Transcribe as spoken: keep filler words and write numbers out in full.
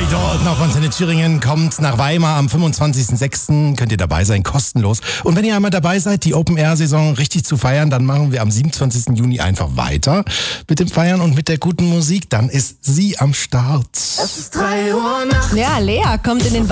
dort noch Antenne Thüringen kommt nach Weimar am fünfundzwanzigsten sechsten Könnt ihr dabei sein, kostenlos. Und wenn ihr einmal dabei seid, die Open-Air-Saison richtig zu feiern, dann machen wir am siebenundzwanzigsten Juni einfach weiter mit dem Feiern und mit der guten Musik. Dann ist sie am Start. Es ist drei Uhr nachts. Ja, Lea kommt in den